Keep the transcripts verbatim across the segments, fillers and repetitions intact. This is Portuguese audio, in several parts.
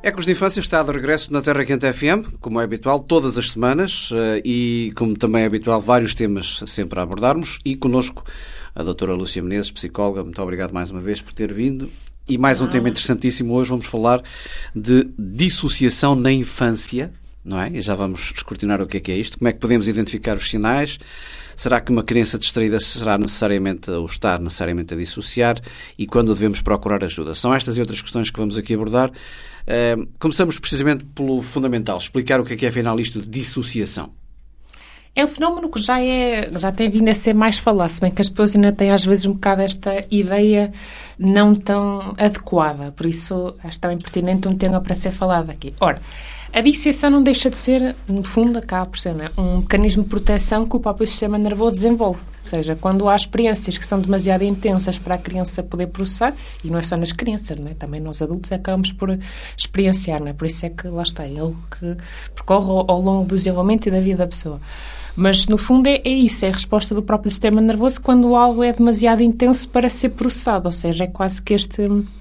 Ecos de Infância está de regresso na Terra Quente F M, como é habitual, todas as semanas e, como também é habitual, vários temas sempre a abordarmos. E connosco a doutora Lúcia Menezes, psicóloga. Muito obrigado mais uma vez por ter vindo. E mais um ah. tema interessantíssimo. Hoje vamos falar de dissociação na infância, não é? E já vamos escrutinar o que é que é isto. Como é que podemos identificar os sinais? Será que uma criança distraída será necessariamente ou está necessariamente a dissociar? E quando devemos procurar ajuda? São estas e outras questões que vamos aqui abordar. Uh, começamos precisamente pelo fundamental, explicar o que é que é afinal isto de dissociação. É um fenómeno que já, é, já tem vindo a ser mais falado, se bem que as pessoas ainda têm às vezes um bocado esta ideia não tão adequada, por isso acho também pertinente um tema para ser falado aqui. Ora, a dissociação não deixa de ser, no fundo, acaba por ser, não é? Um mecanismo de proteção que o próprio sistema nervoso desenvolve. Ou seja, quando há experiências que são demasiado intensas para a criança poder processar, e não é só nas crianças, não é? Também nós adultos acabamos por experienciar, não é? Por isso é que lá está, é algo que percorre ao, ao longo do desenvolvimento e da vida da pessoa. Mas, no fundo, é, é isso, é a resposta do próprio sistema nervoso quando algo é demasiado intenso para ser processado. Ou seja, é quase que este...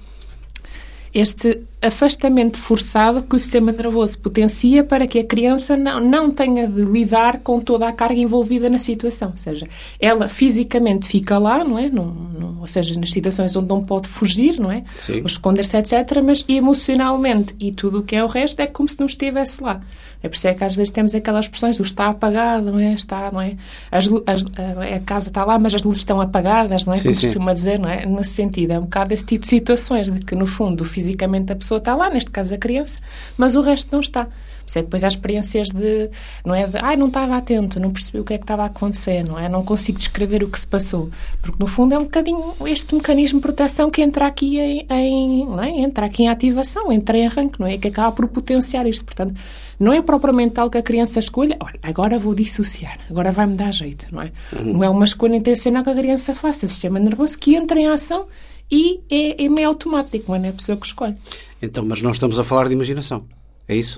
este afastamento forçado que o sistema nervoso potencia para que a criança não, não tenha de lidar com toda a carga envolvida na situação. Ou seja, ela fisicamente fica lá, não é? Não, não, ou seja, nas situações onde não pode fugir, não é? Sim. Ou esconder-se, etcétera. Mas emocionalmente e tudo o que é o resto é como se não estivesse lá. É por isso é que às vezes temos aquelas expressões do está apagado, não é? Está, não é? As, as, a, a casa está lá, mas as luzes estão apagadas, não é? Sim, como sim. costuma dizer, não é? Nesse sentido, é um bocado esse tipo de situações de que, no fundo, fisicamente a pessoa está lá, neste caso a criança, mas o resto não está. Por isso é que depois há experiências de, não é, de, ai, não estava atento, não percebi o que é que estava a acontecer, não é? Não consigo descrever o que se passou. Porque, no fundo, é um bocadinho este mecanismo de proteção que entra aqui em, em, não é? entra aqui em ativação, entra em arranque, não é? Que acaba por potenciar isto. Portanto, não é propriamente algo que a criança escolha, olha, agora vou dissociar, agora vai-me dar jeito, não é? Uhum. Não é uma escolha intencional que a criança faça, é o sistema nervoso que entra em ação e é, é meio automático, não é a pessoa que escolhe. Então, mas não estamos a falar de imaginação, é isso?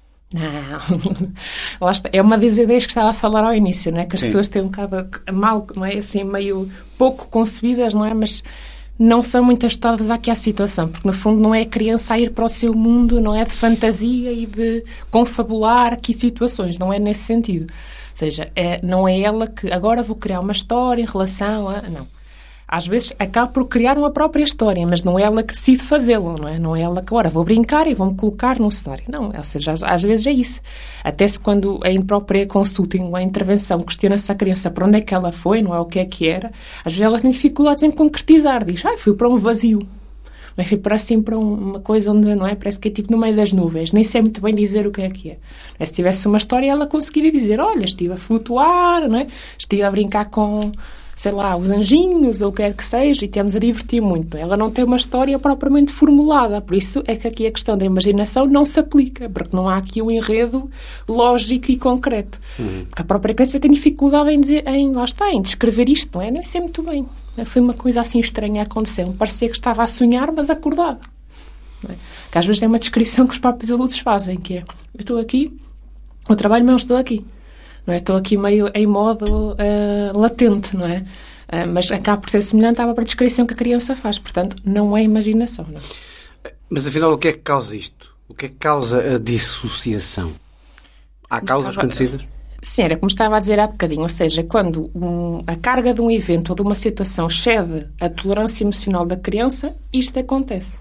Não, lá está. É uma das ideias que estava a falar ao início, não é? Que as Sim. pessoas têm um bocado mal, não é? Assim, meio pouco concebidas, não é? Mas não são muito ajustadas aqui à situação, porque no fundo não é a criança a ir para o seu mundo, não é de fantasia e de confabular aqui situações, não é nesse sentido. Ou seja, é, não é ela que agora vou criar uma história em relação a... Não. Às vezes acaba por criar uma própria história, mas não é ela que decide fazê-lo, não é? Não é ela que agora vou brincar e vou-me colocar num cenário. Não, ou seja, às, às vezes é isso. Até se quando a própria consulta, a intervenção, questiona-se a criança para onde é que ela foi, não é o que é que era, às vezes ela tem dificuldades em concretizar. Diz, ah, fui para um vazio. Mas fui para assim para uma coisa onde, não é? Parece que é tipo no meio das nuvens. Nem sei muito bem dizer o que é que é. Se tivesse uma história, ela conseguiria dizer, olha, estive a flutuar, não é? Estive a brincar com... sei lá, os anjinhos ou o que é que seja, e temos a divertir muito. Ela não tem uma história propriamente formulada, por isso é que aqui a questão da imaginação não se aplica, porque não há aqui um enredo lógico e concreto. Uhum. Porque a própria criança tem dificuldade em dizer, em, lá está, em descrever isto, não é? Nem sei muito bem. Foi uma coisa assim estranha a acontecer. Parecia que estava a sonhar, mas acordada. Não é? Que às vezes é uma descrição que os próprios adultos fazem, que é, eu estou aqui, eu trabalho, mas não estou aqui. Não é? Estou aqui meio em modo uh, latente, não é? Uh, mas acaba por ser semelhante à própria descrição que a criança faz. Portanto, não é imaginação. Não. Mas, afinal, o que é que causa isto? O que é que causa a dissociação? Há causas estava... conhecidas? Sim, era como estava a dizer há bocadinho. Ou seja, quando um, a carga de um evento ou de uma situação excede a tolerância emocional da criança, isto acontece.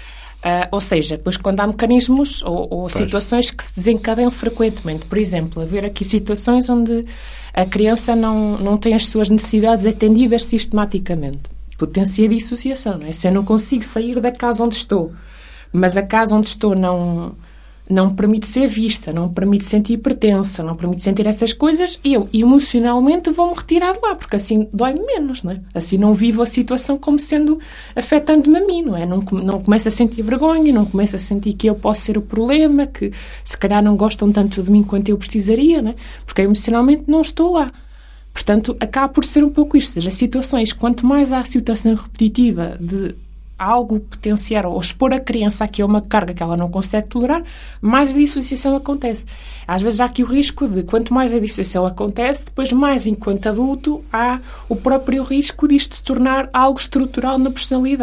Uh, ou seja, depois quando há mecanismos ou, ou situações que se desencadeiam frequentemente, por exemplo, haver aqui situações onde a criança não, não tem as suas necessidades atendidas sistematicamente, potencia a dissociação, não é? Se eu não consigo sair da casa onde estou, mas a casa onde estou não, não me permite ser vista, não me permite sentir pertença, não me permite sentir essas coisas, eu emocionalmente vou-me retirar de lá, porque assim dói-me menos, não é? Assim não vivo a situação como sendo afetando-me a mim, não é? Não, não começo a sentir vergonha, não começo a sentir que eu posso ser o problema, que se calhar não gostam tanto de mim quanto eu precisaria, não é? Porque emocionalmente não estou lá. Portanto, acaba por ser um pouco isto, ou seja, situações, quanto mais há situação repetitiva de algo potenciar ou expor a criança aqui a uma carga que ela não consegue tolerar, mais a dissociação acontece. Às vezes há aqui o risco de, quanto mais a dissociação acontece, depois mais, enquanto adulto, há o próprio risco disto se tornar algo estrutural na personalidade.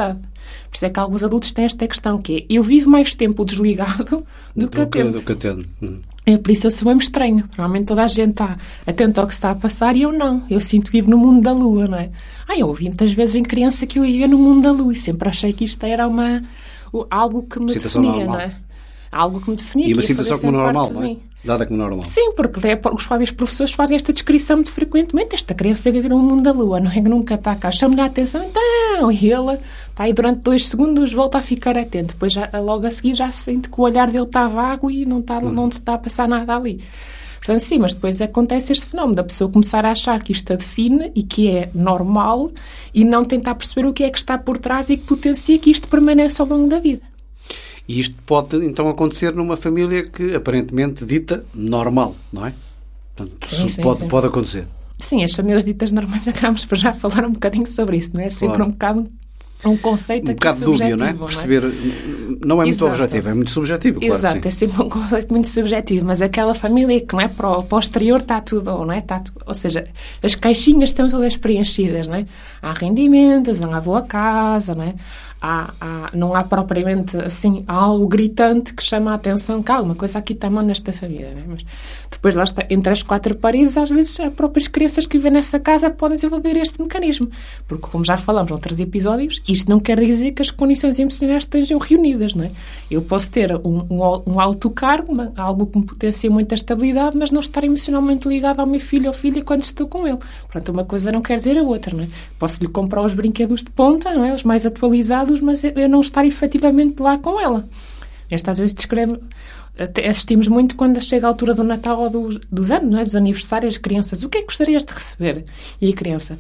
Por isso é que alguns adultos têm esta questão, que é, eu vivo mais tempo desligado do, do que atento. Do que atento. Hum. É por isso eu sou mesmo estranho. Normalmente toda a gente está atenta ao que está a passar e eu não. Eu sinto que vivo no mundo da lua, não é? Ah, eu ouvi muitas vezes em criança que eu vivia no mundo da lua e sempre achei que isto era uma, algo que me situação definia, normal. não é? Algo que me definia. E uma situação como normal, não é? Dada como normal. Sim, porque é, os próprios professores fazem esta descrição muito frequentemente. Esta criança vive no mundo da lua, não é? Que nunca está cá. Chama-lhe a atenção, então, e ele, pá, e durante dois segundos volta a ficar atento. Depois, já, logo a seguir, já sente que o olhar dele está vago e não, está, não se está a passar nada ali. Portanto, sim, mas depois acontece este fenómeno da pessoa começar a achar que isto a define e que é normal e não tentar perceber o que é que está por trás e que potencia que isto permaneça ao longo da vida. E isto pode, então, acontecer numa família que, aparentemente, dita normal, não é? Portanto, sim, sim, pode, sim. pode acontecer. Sim, as famílias ditas normais acabamos por já falar um bocadinho sobre isso, não é? Sempre Claro. um bocado um conceito um aqui bocado subjetivo, dúbio, não é? não é? Perceber, não é muito Exato. objetivo, é muito subjetivo, claro. Exato, que é sim. sempre um conceito muito subjetivo, mas aquela família que não é para o, para o exterior está tudo, não é? Está tudo, ou seja, as caixinhas estão todas preenchidas, não é? Há rendimentos, não há boa casa, não é? Há, há, não há propriamente assim algo gritante que chama a atenção, que há alguma coisa aqui está mal nesta família, não é? Mas depois lá está, entre as quatro paredes, às vezes as próprias crianças que vivem nessa casa podem desenvolver este mecanismo, porque como já falamos em outros episódios, isto não quer dizer que as condições emocionais estejam reunidas, não é? Eu posso ter um, um, um alto cargo, uma, algo que me potencia muita estabilidade, mas não estar emocionalmente ligado ao meu filho ou filha quando estou com ele. Portanto, uma coisa não quer dizer a outra, não é? Posso-lhe comprar os brinquedos de ponta, não é? Os mais atualizados, mas eu não estar efetivamente lá com ela. Esta às vezes descreve, assistimos muito quando chega a altura do Natal ou dos, dos anos, não é? Dos aniversários, as crianças, o que é que gostarias de receber? E a criança,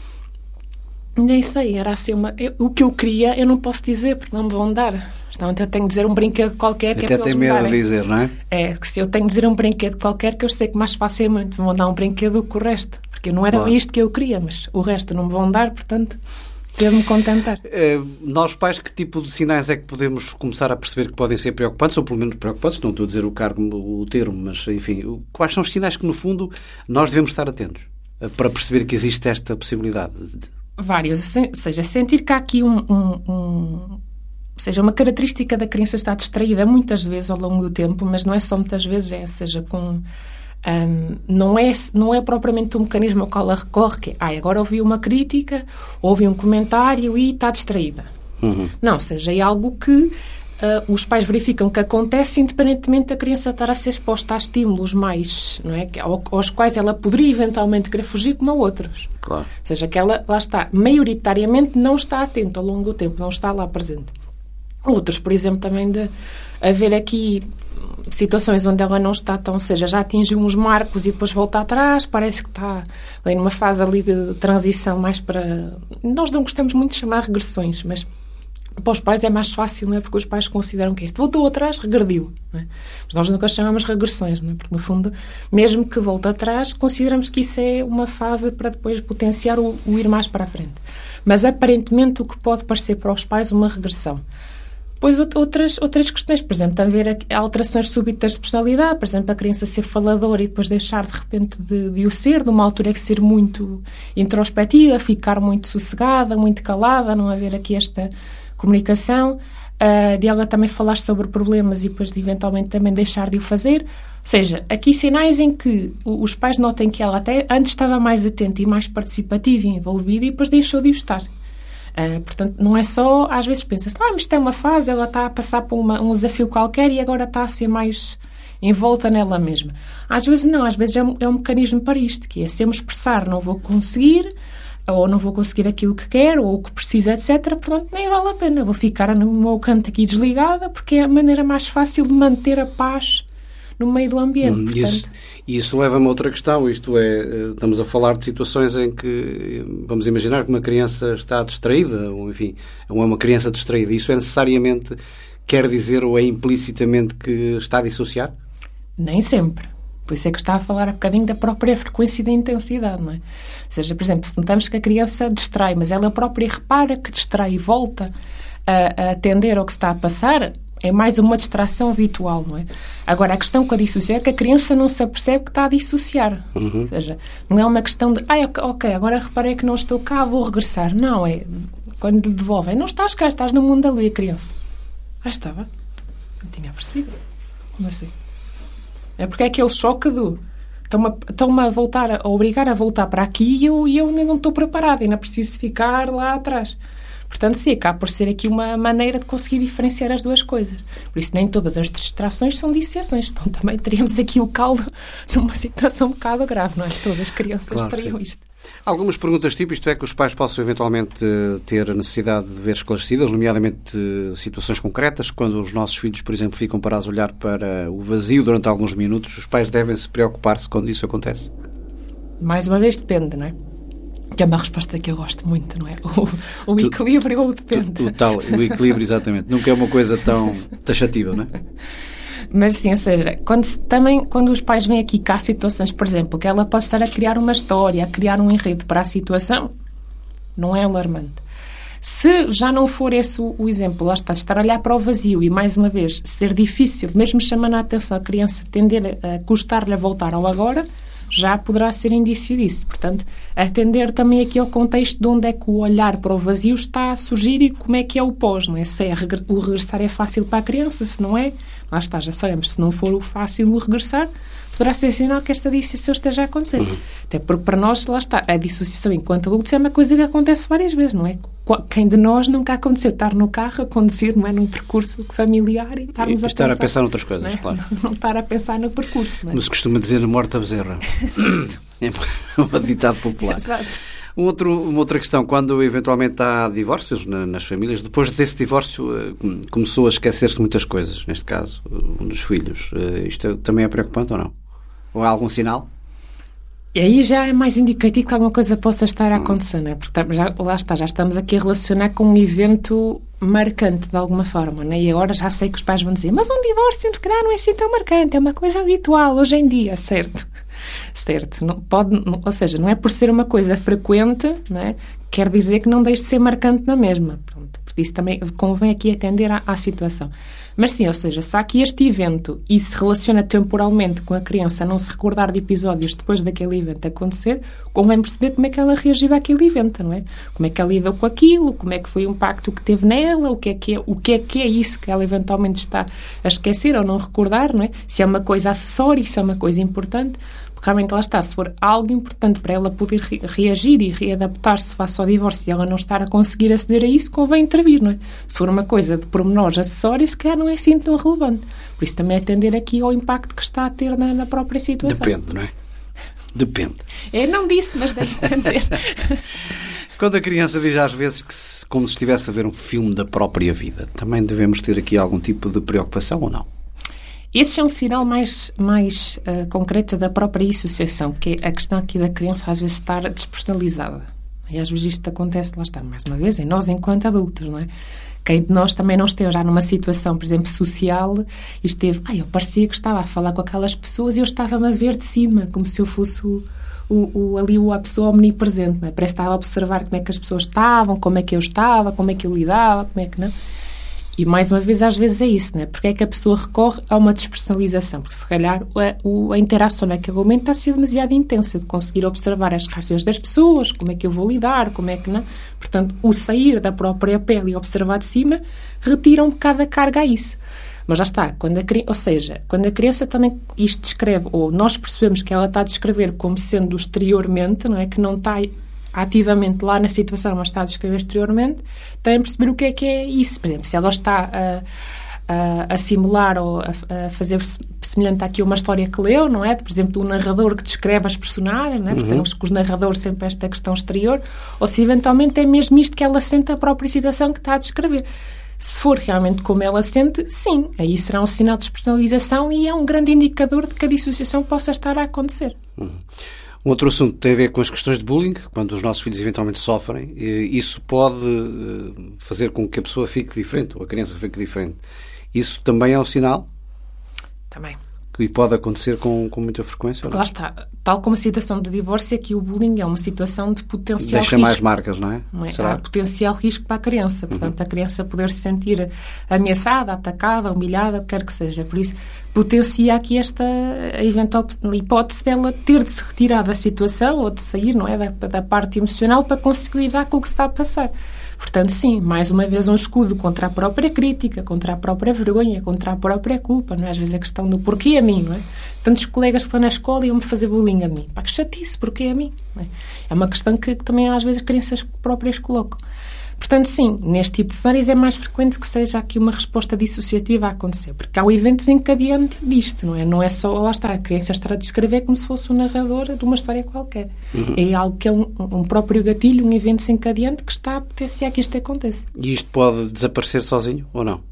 nem sei, era assim uma... Eu, o que eu queria eu não posso dizer porque não me vão dar. Então eu tenho de dizer um brinquedo qualquer que Até é para tem eles me medo darem. de dizer, não é? É, que se eu tenho de dizer um brinquedo qualquer que eu sei que mais facilmente me vão dar um brinquedo do que o resto. Porque não era Claro. isto que eu queria, mas o resto não me vão dar, portanto... Devo-me contentar. Eh, nós pais, que tipo de sinais é que podemos começar a perceber que podem ser preocupantes, ou pelo menos preocupantes, não estou a dizer o cargo, o termo, mas enfim, o- quais são os sinais que no fundo nós devemos estar atentos eh, para perceber que existe esta possibilidade? de- Vários. Ou seja, sentir que há aqui um, um, um... Ou seja, uma característica da criança estar distraída muitas vezes ao longo do tempo, mas não é só muitas vezes, é, seja com... Um, não, é, não é propriamente um mecanismo ao qual ela recorre, que é, ah, agora ouvi uma crítica, ouvi um comentário e está distraída. Uhum. Não, ou seja, é algo que uh, os pais verificam que acontece independentemente da criança estar a ser exposta a estímulos mais, não é? aos quais ela poderia eventualmente querer fugir, como a outros. Claro. Ou seja, que ela, lá está, maioritariamente não está atenta ao longo do tempo, não está lá presente. Outros, por exemplo, também de haver aqui situações onde ela não está tão, ou seja, já atingiu uns marcos e depois volta atrás, parece que está ali numa fase ali de transição mais para... Nós não gostamos muito de chamar regressões, mas para os pais é mais fácil, não é? Porque os pais consideram que isto voltou atrás, regrediu, não é? Mas nós nunca chamamos regressões, não é? Porque no fundo, mesmo que volte atrás, consideramos que isso é uma fase para depois potenciar o, o ir mais para a frente. Mas aparentemente o que pode parecer para os pais uma regressão. Depois outras, outras questões, por exemplo, haver alterações súbitas de personalidade, por exemplo, a criança ser faladora e depois deixar de repente de, de o ser, de uma altura que ser muito introspectiva, ficar muito sossegada, muito calada, não haver aqui esta comunicação, uh, de ela também falar sobre problemas e depois de eventualmente também deixar de o fazer. Ou seja, aqui sinais em que os pais notem que ela até antes estava mais atenta e mais participativa e envolvida e depois deixou de o estar. Uh, portanto, não é só, às vezes pensa-se, ah, mas isto é uma fase, ela está a passar por uma, um desafio qualquer e agora está a ser mais envolta nela mesma. Às vezes não, às vezes é um, é um mecanismo para isto, que é se eu me expressar não vou conseguir, ou não vou conseguir aquilo que quero, ou o que preciso, etcétera. Portanto, nem vale a pena, vou ficar no meu canto aqui desligada, porque é a maneira mais fácil de manter a paz no meio do ambiente. Hum, portanto... Isso, isso leva-me a outra questão, isto é, estamos a falar de situações em que, vamos imaginar que uma criança está distraída, ou enfim, é uma criança distraída, isso é necessariamente, quer dizer, ou é implicitamente que está a dissociar? Nem sempre. Por isso é que está a falar um bocadinho da própria frequência e da intensidade, não é? Ou seja, por exemplo, se notamos que a criança distrai, mas ela própria repara que distrai e volta a, a atender ao que está a passar, é mais uma distração habitual, não é? Agora, a questão com a dissociar é que a criança não se apercebe que está a dissociar. Uhum. Ou seja, não é uma questão de, ah, ok, agora reparei que não estou cá, vou regressar. Não, é quando lhe devolvem, não estás cá, estás no mundo da lua, e a criança. Ah, estava. Não tinha percebido. Como assim? É porque é aquele choque do... Estão-me a, estão-me a voltar, a obrigar a voltar para aqui e eu, e eu ainda não estou preparada, ainda preciso de ficar lá atrás. Portanto, sim, acaba por ser aqui uma maneira de conseguir diferenciar as duas coisas. Por isso, nem todas as distrações são dissociações. Então, também teríamos aqui o caldo numa situação um bocado grave, não é? Todas as crianças claro, teriam sim. isto. Algumas perguntas tipo isto é que os pais possam eventualmente ter a necessidade de ver esclarecidas, nomeadamente situações concretas, quando os nossos filhos, por exemplo, ficam parados a olhar para o vazio durante alguns minutos, os pais devem se preocupar-se quando isso acontece? Mais uma vez, depende, não é? Que é uma resposta que eu gosto muito, não é? O, o equilíbrio ou o depende. O, o, tal, o equilíbrio, exatamente. Nunca é uma coisa tão taxativa, não é? Mas sim, ou seja, quando, também quando os pais vêm aqui cá situações, por exemplo, que ela pode estar a criar uma história, a criar um enredo para a situação, não é alarmante. Se já não for esse o, o exemplo, lá está, estar a olhar para o vazio e, mais uma vez, ser difícil, mesmo chamando a atenção a criança, tender a custar-lhe a voltar ao agora, já poderá ser indício disso. Portanto, atender também aqui ao contexto de onde é que o olhar para o vazio está a surgir e como é que é o pós, não é? Se é o regressar é fácil para a criança, se não é, lá está, já sabemos, se não for o fácil o regressar, poderá ser sinal que esta dissociação esteja a acontecer. Uhum. Até porque para nós, lá está, a dissociação enquanto adultos é uma coisa que acontece várias vezes, não é? Quem de nós nunca aconteceu estar no carro a conduzir, não é? Num percurso familiar e estarmos e a estar pensar, a pensar noutras coisas, não é? claro. Não, não estar a pensar no percurso, não é? Como se costuma dizer, morta bezerra. É um ditado popular. Exato. Um outro, uma outra questão, quando eventualmente há divórcios na, nas famílias, depois desse divórcio começou a esquecer-se de muitas coisas, neste caso, um dos filhos. Isto também é preocupante ou não? Ou há algum sinal? E aí já é mais indicativo que alguma coisa possa estar a acontecer, não é? Porque já, lá está, já estamos aqui a relacionar com um evento marcante, de alguma forma, não é? E agora já sei que os pais vão dizer, mas um divórcio, se calhar, não é assim tão marcante, é uma coisa habitual hoje em dia, certo? Certo. Não, pode, não, ou seja, não é por ser uma coisa frequente, não é? Quer dizer que não deixe de ser marcante na mesma. Pronto, por isso também convém aqui atender à, à situação. Mas sim, ou seja, se há aqui este evento e se relaciona temporalmente com a criança a não se recordar de episódios depois daquele evento acontecer, convém perceber como é que ela reagiu àquele evento, não é? Como é que ela lidou com aquilo, como é que foi o impacto que teve nela, o que é que é, o que é, que é isso que ela eventualmente está a esquecer ou não recordar, não é? Se é uma coisa acessória, se é uma coisa importante. Porque realmente lá está, se for algo importante para ela poder re- reagir e readaptar-se face ao divórcio e ela não estar a conseguir aceder a isso, convém intervir, não é? Se for uma coisa de pormenores acessórios, se calhar não é assim tão relevante. Por isso também atender aqui ao impacto que está a ter na, na própria situação. Depende, não é? Depende. Eu não disse, mas deve entender. Quando a criança diz às vezes que se, como se estivesse a ver um filme da própria vida, também devemos ter aqui algum tipo de preocupação ou não? Esse é um sinal mais, mais uh, concreto da própria dissociação, que é a questão aqui da criança às vezes estar despersonalizada. E às vezes isto acontece, lá está, mais uma vez, em nós enquanto adultos, não é? Quem de nós também não esteve já numa situação, por exemplo, social, e esteve, ai, eu parecia que estava a falar com aquelas pessoas e eu estava-me a ver de cima, como se eu fosse o, o, o, ali a pessoa omnipresente, não é? Parece que estava a observar como é que as pessoas estavam, como é que eu estava, como é que eu lidava, como é que não... E, mais uma vez, às vezes é isso, não é? Porque é que a pessoa recorre a uma despersonalização? Porque, se calhar, a, a interação naquele momento está a ser demasiado intensa, de conseguir observar as reações das pessoas, como é que eu vou lidar, como é que não. Portanto, o sair da própria pele e observar de cima retira um bocado a carga a isso. Mas já está, quando a, ou seja, quando a criança também isto descreve, ou nós percebemos que ela está a descrever como sendo exteriormente, não é? Que não está ativamente lá na situação, mas está a descrever exteriormente, tem a perceber o que é que é isso. Por exemplo, se ela está a, a, a simular ou a, a fazer semelhante aqui uma história que leu, não é? Por exemplo, um narrador que descreve as personagens, não é? Porque uhum. sabemos que os narradores sempre esta questão exterior, ou se eventualmente é mesmo isto que ela sente a própria situação que está a descrever. Se for realmente como ela sente, sim, aí será um sinal de despersonalização e é um grande indicador de que a dissociação possa estar a acontecer. Uhum. Um outro assunto tem a ver com as questões de bullying, quando os nossos filhos eventualmente sofrem. Isso pode fazer com que a pessoa fique diferente, ou a criança fique diferente. Isso também é um sinal? Também. E pode acontecer com, com muita frequência? Lá está. Tal como a situação de divórcio, aqui o bullying é uma situação de potencial Deixa risco. Deixa mais marcas, não é? Não é? Será? Há potencial risco para a criança. Portanto, uhum. a criança poder se sentir ameaçada, atacada, humilhada, o que quer que seja. Por isso, potencia aqui esta eventual hipótese dela ter de se retirar da situação ou de sair, não é? Da, da parte emocional para conseguir lidar com o que está a passar. Portanto, sim, mais uma vez um escudo contra a própria crítica, contra a própria vergonha, contra a própria culpa, não é? Às vezes a questão do porquê a mim, não é? Tantos colegas que estão na escola iam-me fazer bullying a mim. Pá, que chatice, porquê a mim? Não é? É uma questão que, que também às vezes as crianças próprias colocam. Portanto, sim, neste tipo de cenários é mais frequente que seja aqui uma resposta dissociativa a acontecer, porque há um evento desencadeante disto, não é? Não é só, lá está, a criança estar a descrever como se fosse o narrador de uma história qualquer. Uhum. É algo que é um, um próprio gatilho, um evento desencadeante que está a potenciar que isto aconteça. E isto pode desaparecer sozinho ou não?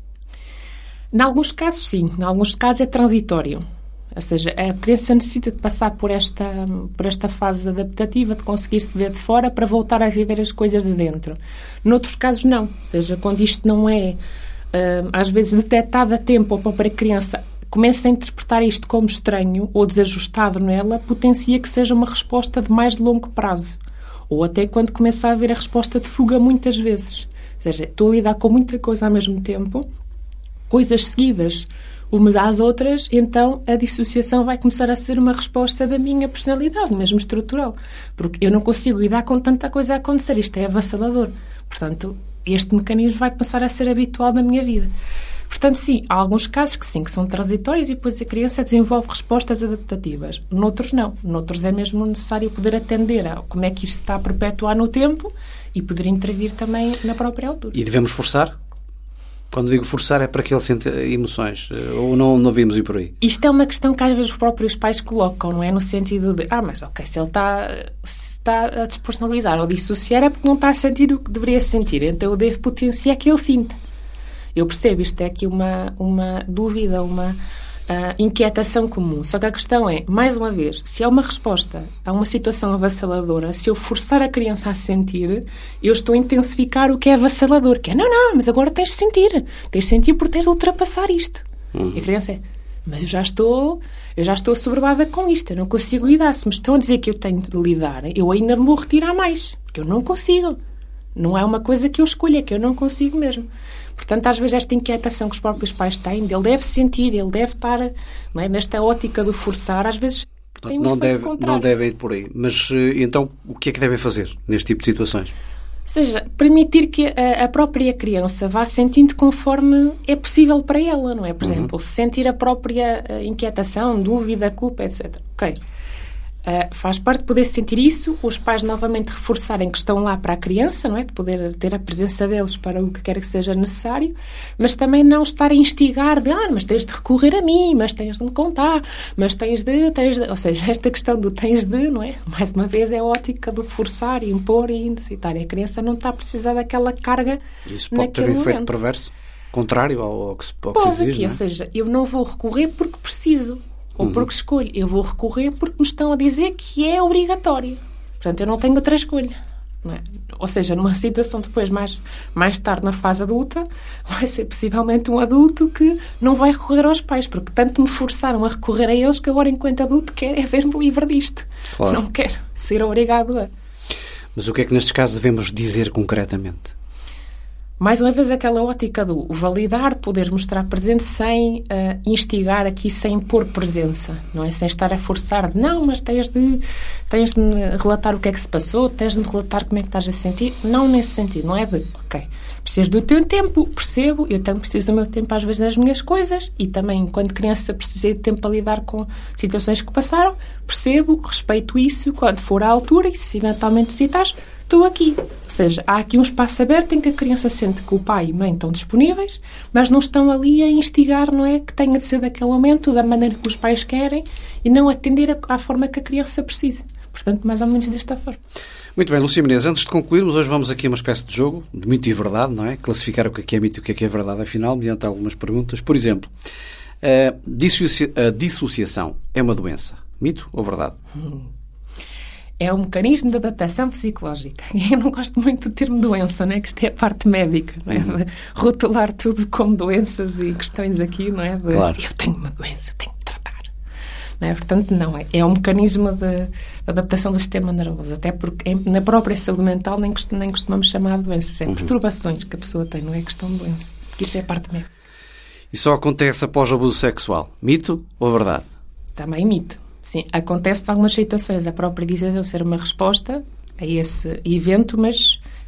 Em alguns casos, sim. Em alguns casos é transitório. Ou seja, a criança necessita de passar por esta, por esta fase adaptativa, de conseguir se ver de fora para voltar a viver as coisas de dentro. Noutros casos, não. Ou seja, quando isto não é, uh, às vezes, detectado a tempo, ou a própria criança começa a interpretar isto como estranho ou desajustado nela, potencia que seja uma resposta de mais longo prazo. Ou até quando começa a haver a resposta de fuga muitas vezes. Ou seja, estou a lidar com muita coisa ao mesmo tempo, coisas seguidas umas às outras, então a dissociação vai começar a ser uma resposta da minha personalidade, mesmo estrutural. Porque eu não consigo lidar com tanta coisa a acontecer. Isto é avassalador. Portanto, este mecanismo vai passar a ser habitual na minha vida. Portanto, sim, há alguns casos que sim, que são transitórios e depois a criança desenvolve respostas adaptativas. Noutros não. Noutros é mesmo necessário poder atender a como é que isto se está a perpetuar no tempo e poder intervir também na própria altura. E devemos forçar? Quando digo forçar é para que ele sente emoções, ou não, não vimos ir por aí? Isto é uma questão que às vezes os próprios pais colocam, não é? No sentido de, ah, mas ok, se ele está, se está a despersonalizar ou dissociar é porque não está a sentir o que deveria sentir, então eu devo potenciar que ele sinta. Eu percebo, isto é aqui uma, uma dúvida, uma uh, inquietação comum. Só que a questão é, mais uma vez, se é uma resposta a uma situação avassaladora, se eu forçar a criança a sentir, eu estou a intensificar o que é avassalador, que é, não, não, mas agora tens de sentir. Tens de sentir porque tens de ultrapassar isto. Uhum. E a criança é, mas eu já estou, eu já estou assoberbada com isto, eu não consigo lidar. Se me estão a dizer que eu tenho de lidar, eu ainda me vou retirar mais, porque eu não consigo. Não é uma coisa que eu escolho, é que eu não consigo mesmo. Portanto, às vezes esta inquietação que os próprios pais têm, ele deve sentir, ele deve estar, não é, nesta ótica de forçar, às vezes tem um não efeito deve, contrário. Não devem ir por aí. Mas, então, o que é que devem fazer neste tipo de situações? Ou seja, permitir que a, a própria criança vá sentindo conforme é possível para ela, não é? Por uhum. exemplo, sentir a própria inquietação, dúvida, culpa, etcétera. Ok. Uh, faz parte de poder sentir isso, os pais novamente reforçarem que estão lá para a criança, não é? De poder ter a presença deles para o que quer que seja necessário, mas também não estar a instigar de, ah, mas tens de recorrer a mim, mas tens de me contar, mas tens de, tens de... Ou seja, esta questão do tens de, não é? Mais uma vez é a ótica do forçar, impor e incitar. A criança não está a precisar daquela carga naquele momento. Isso pode ter um efeito perverso, contrário ao, ao que se, ao pode, que se exige, que, não é? Ou seja, eu não vou recorrer porque preciso. Ou porque escolho. Eu vou recorrer porque me estão a dizer que é obrigatório. Portanto, eu não tenho outra escolha. Não é? Ou seja, numa situação depois, mais, mais tarde, na fase adulta, vai ser possivelmente um adulto que não vai recorrer aos pais, porque tanto me forçaram a recorrer a eles que agora, enquanto adulto, quero é ver-me livre disto. Claro. Não quero ser obrigado a... Mas o que é que nestes casos devemos dizer concretamente? Mais uma vez, aquela ótica do validar, poder mostrar presente sem uh, instigar aqui, sem pôr presença, não é? Sem estar a forçar de, não, mas tens de, tens de me relatar o que é que se passou, tens de me relatar como é que estás a sentir. Não nesse sentido, não é de, ok, precisas do teu tempo, percebo, eu também preciso do meu tempo às vezes das minhas coisas e também, enquanto criança, precisei de tempo para lidar com situações que passaram, percebo, respeito isso, quando for à altura e se eventualmente necessitares, estou aqui. Ou seja, há aqui um espaço aberto em que a criança sente que o pai e mãe estão disponíveis, mas não estão ali a instigar, não é? Que tenha de ser daquele momento, da maneira que os pais querem e não atender à forma que a criança precisa. Portanto, mais ou menos desta forma. Muito bem, Lúcia Menezes, antes de concluirmos, hoje vamos aqui a uma espécie de jogo de mito e verdade, não é? Classificar o que é mito e o que é verdade, afinal, mediante algumas perguntas. Por exemplo, a, dissocia- a dissociação é uma doença? Mito ou verdade? Hum. É um mecanismo de adaptação psicológica. Eu não gosto muito do termo doença, né? Que isto é a parte médica, não é? De rotular tudo como doenças e questões aqui, não é? De, claro. Eu tenho uma doença, eu tenho que tratar. Não é? Portanto, não. É, é um mecanismo de adaptação do sistema nervoso. Até porque na própria saúde mental nem, cost, nem costumamos chamar de doenças. É uhum. perturbações que a pessoa tem, não é questão de doença. Porque isso é a parte médica. E só acontece após o abuso sexual? Mito ou verdade? Também mito. Sim, acontece em algumas situações. A própria dissociação ser uma resposta a esse evento, mas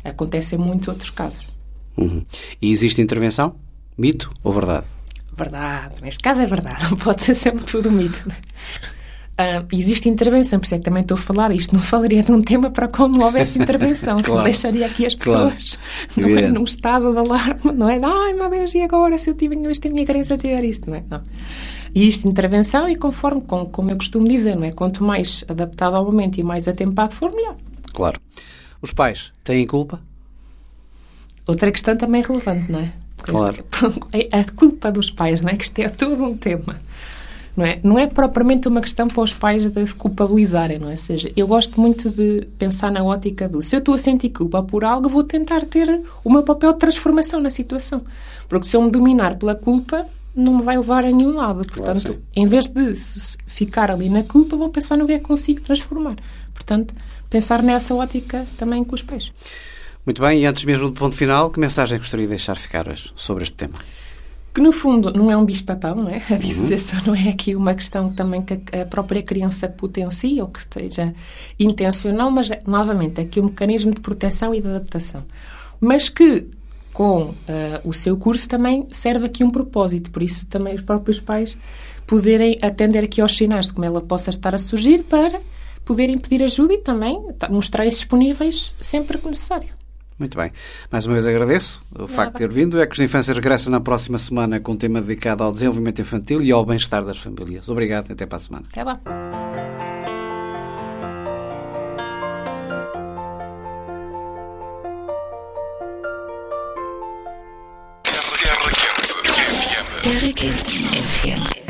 Acontecem muitos outros casos. Uhum. E existe intervenção? Mito ou verdade? Verdade. Neste caso é verdade. Não pode ser sempre tudo mito. Não é? Uh, existe intervenção, por isso é que também estou a falar isto. Não falaria de um tema para quando não houvesse intervenção. Claro. Deixaria aqui as pessoas claro. não é, num estado de alarme. Não é? Ai, meu Deus, e agora se eu tiver isto, a minha criança tiver isto? Não é? Não. Existe intervenção e conforme, como, como eu costumo dizer, não é? Quanto mais adaptado ao momento e mais atempado for, melhor. Claro. Os pais têm culpa? Outra questão também relevante, não é? Claro. A culpa dos pais, não é? Que isto é todo um tema. Não é? Não é propriamente uma questão para os pais de se culpabilizarem, não é? Ou seja, eu gosto muito de pensar na ótica do se eu estou a sentir culpa por algo, vou tentar ter o meu papel de transformação na situação. Porque se eu me dominar pela culpa, não me vai levar a nenhum lado. Portanto, claro, em vez de ficar ali na culpa, vou pensar no que é que consigo transformar. Portanto, pensar nessa ótica também com os pais. Muito bem, e antes mesmo do ponto final, que mensagem gostaria de deixar ficar hoje sobre este tema? Que, no fundo, não é um bicho-papão, não é? A dissociação uhum. não é aqui uma questão também que a própria criança potencia ou que esteja intencional, mas, novamente, é aqui um mecanismo de proteção e de adaptação. Mas que, com uh, o seu curso, também serve aqui um propósito. Por isso, também os próprios pais poderem atender aqui aos sinais de como ela possa estar a surgir para poderem pedir ajuda e também mostrar-se disponíveis sempre que necessário. Muito bem. Mais uma vez agradeço o Nada. facto de ter vindo. Ecos de Infância regressa na próxima semana com um tema dedicado ao desenvolvimento infantil e ao bem-estar das famílias. Obrigado e até para a semana. Até lá. Terra Quente F M. Terra Quente F M.